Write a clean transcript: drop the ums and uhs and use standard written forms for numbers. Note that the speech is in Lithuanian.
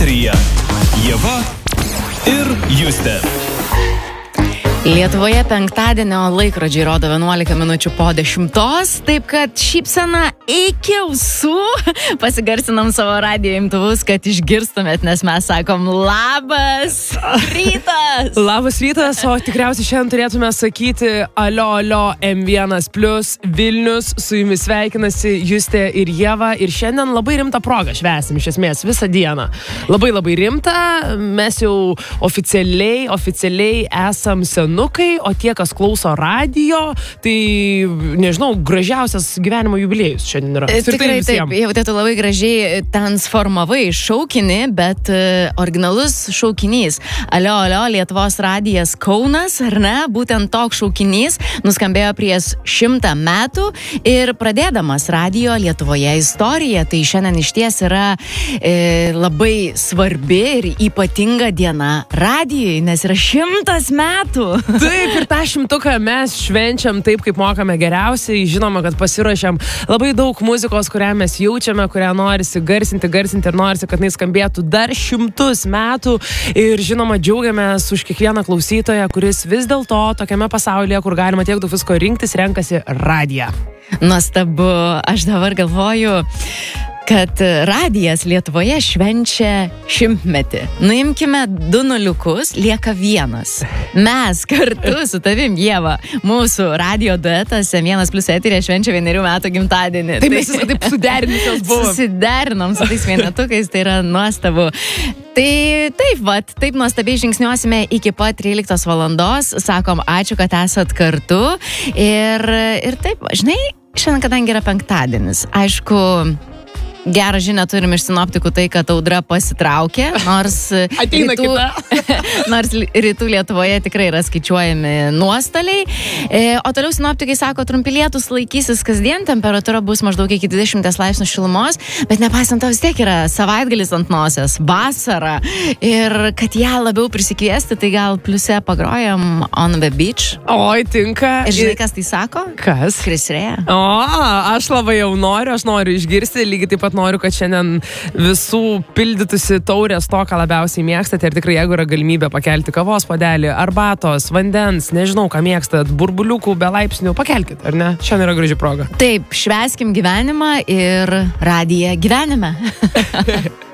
Eteryje Ieva ir Justė. Lietuvoje penktadienio laikrodžiai rodo 11 minučių po 10, taip kad šypsena iki ausų. Pasigarsinam savo radijo imtuvus, kad išgirstumėt, nes mes sakom labas rytas. Labas rytas, o tikriausiai šiandien turėtume sakyti alio M1+ Vilnius, su jumis sveikinasi Justė ir Ieva ir šiandien labai rimtą progą švęsim iš esmės visą dieną. Labai rimta, mes jau oficialiai esam senukai, o tie, kas klauso radijo, tai, nežinau, gražiausias gyvenimo jubiliejus šiandien yra. Tikrai taip, jau tai tu labai gražiai transformavai šaukinį, bet originalus šaukinys. Alio, Lietuvos radijas Kaunas, ar ne? Būtent toks šaukinys nuskambėjo prieš 100 metų ir pradėdamas radijo Lietuvoje istoriją, tai šiandien išties yra labai svarbi ir ypatinga diena radijui, nes yra 100 metų. Taip, ir tą 100 mes švenčiam taip, kaip mokame geriausiai. Žinoma, kad pasiruošiam labai daug muzikos, kurią mes jaučiame, kurią norisi garsinti ir norisi, kad jis skambėtų dar 100 metų. Ir žinoma, džiaugiamės už kiekvieną klausytoją, kuris vis dėlto tokiame pasaulyje, kur galima tiek daug visko rinktis, renkasi radiją. Nuostabu, aš dabar galvoju, kad radijas Lietuvoje švenčia 100-metį. Nuimkime 2 nuliukus, lieka 1. Mes kartu su tavim, Ieva, mūsų radijo duetas M1+ eteryje švenčia 1 metų gimtadienį. Tai mes visą taip suderinusios buvom. Susiderinom su tais vienetukais, tai yra nuostabu. Tai taip nuostabiai žingsniuosime iki pat 13 valandos. Sakom, ačiū, kad esat kartu. Ir taip, žinai, šiandien, kadangi yra penktadienis, aišku, gerą žinią turim iš sinoptikų tai, kad audra pasitraukė, nors rytų Lietuvoje tikrai yra skaičiuojami nuostoliai. O toliau sinoptikai sako, trumpi lietūs laikysis kasdien, temperatūra bus maždaug iki 20 laipsnių šilumos, bet nepaisant to vis tiek yra savaitgalis ant nosies, vasara. Ir kad ją labiau prisikviesti, tai gal pliuse pagrojam On the Beach. Oi, tinka. Ir žinai, kas tai sako? Kas? Chris Rea. O, aš labai jau noriu išgirsti, lygiai taip pat noriu, kad šiandien visų pildytųsi taurės to, ką labiausiai mėgstate. Ir tikrai, jeigu yra galimybė pakelti kavos puodelį, arbatos, vandens, nežinau, ką mėgstat, burbuliukų, be laipsnių, pakelkit, ar ne? Šiandien yra graži proga. Taip, švęskim gyvenimą ir radiją gyvenime.